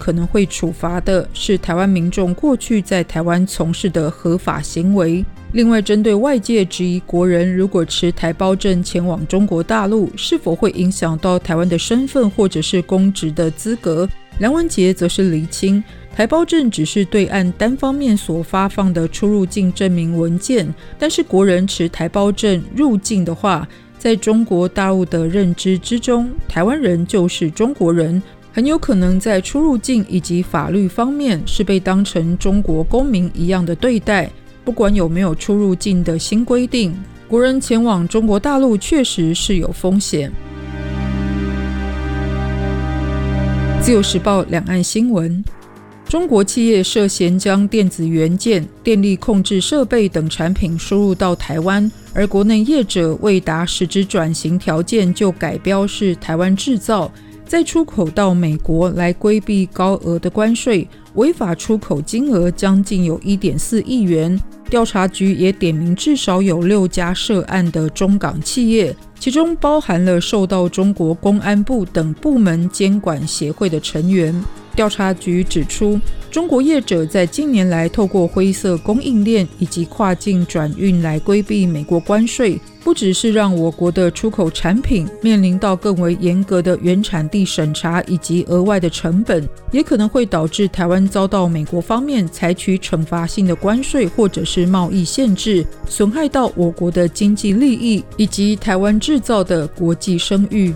可能会处罚的是台湾民众过去在台湾从事的合法行为。另外，针对外界质疑国人如果持台胞证前往中国大陆，是否会影响到台湾的身份或者是公职的资格，梁文杰则是厘清，台胞证只是对岸单方面所发放的出入境证明文件，但是国人持台胞证入境的话，在中国大陆的认知之中，台湾人就是中国人，很有可能在出入境以及法律方面是被当成中国公民一样的对待。不管有没有出入境的新规定，国人前往中国大陆确实是有风险。自由时报两岸新闻，中国企业涉嫌将电子元件、电力控制设备等产品输入到台湾，而国内业者未达实质转型条件就改标是台湾制造，再出口到美国来规避高额的关税，违法出口金额将近有 1.4 亿元。调查局也点名至少有6家涉案的中港企业，其中包含了受到中国公安部等部门监管协会的成员。调查局指出，中国业者在近年来透过灰色供应链以及跨境转运来规避美国关税，不只是让我国的出口产品面临到更为严格的原产地审查以及额外的成本，也可能会导致台湾遭到美国方面采取惩罚性的关税或者是贸易限制，损害到我国的经济利益以及台湾制造的国际声誉。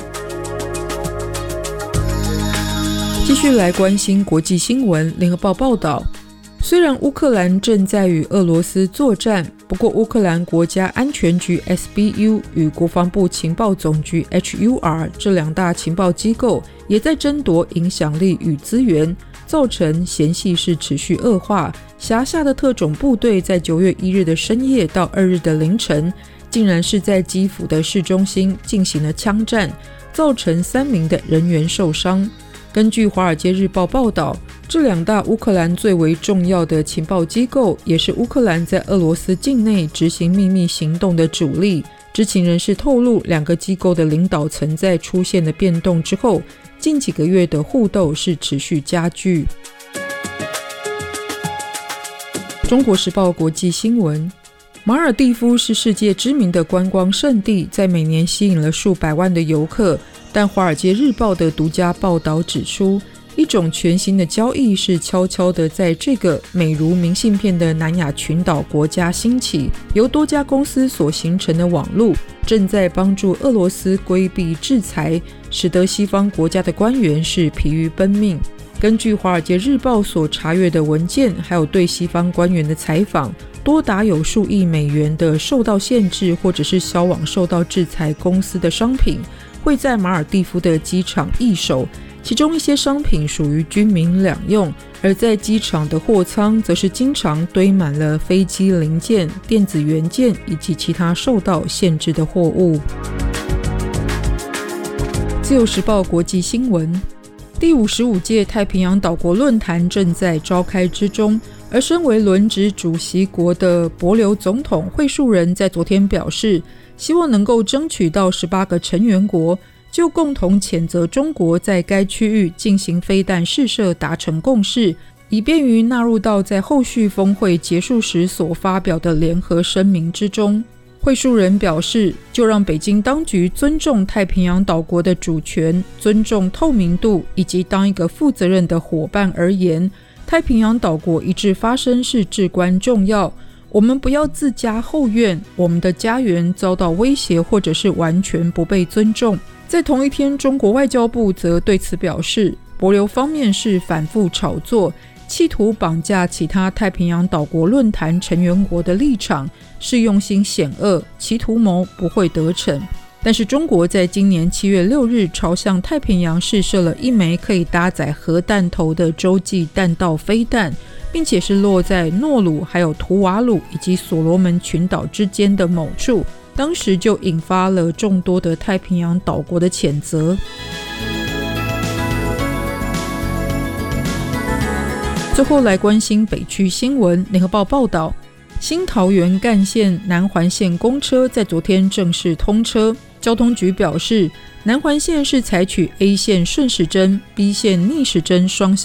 继续来关心国际新闻，联合报报道，虽然乌克兰正在与俄罗斯作战，不过乌克兰国家安全局 SBU 与国防部情报总局 HUR 这2大情报机构也在争夺影响力与资源，造成嫌隙是持续恶化。辖下的特种部队在9月1日的深夜到2日的凌晨，竟然是在基辅的市中心进行了枪战，造成3名的人员受伤。根据《华尔街日报》报道，这2大乌克兰最为重要的情报机构，也是乌克兰在俄罗斯境内执行秘密行动的主力。知情人士透露，2个机构的领导层在出现了变动之后，近几个月的互斗是持续加剧。中国时报国际新闻，马尔地夫是世界知名的观光胜地，在每年吸引了数百万的游客。但《华尔街日报》的独家报道指出，一种全新的交易是悄悄地在这个美如明信片的南亚群岛国家兴起，由多家公司所形成的网路，正在帮助俄罗斯规避制裁，使得西方国家的官员是疲于奔命。根据《华尔街日报》所查阅的文件，还有对西方官员的采访，多达有数亿美元的受到限制或者是销往受到制裁公司的商品会在马尔地夫的机场易手，其中一些商品属于军民两用，而在机场的货舱则是经常堆满了飞机零件、电子元件以及其他受到限制的货物。自由时报国际新闻，第55届太平洋岛国论坛正在召开之中，而身为轮值主席国的帛琉总统惠恕仁在昨天表示，希望能够争取到18个成员国就共同谴责中国在该区域进行飞弹试射达成共识，以便于纳入到在后续峰会结束时所发表的联合声明之中。惠恕仁表示，就让北京当局尊重太平洋岛国的主权，尊重透明度，以及当一个负责任的伙伴而言，太平洋岛国一致发声是至关重要。我们不要自家后院，我们的家园遭到威胁或者是完全不被尊重。在同一天，中国外交部则对此表示，帛琉方面是反复炒作，企图绑架其他太平洋岛国论坛成员国的立场是用心险恶，其图谋不会得逞。但是中国在今年7月6日朝向太平洋试射了一枚可以搭载核弹头的洲际弹道飞弹，并且是落在诺鲁还有图瓦鲁以及所罗门群岛之间的某处，当时就引发了众多的太平洋岛国的谴责。最后来关心北区新闻，联合报报道，新桃园干线南环线公车在昨天正式通车。交通局表示，南环线是采取 A 线顺时针、B 线逆时针双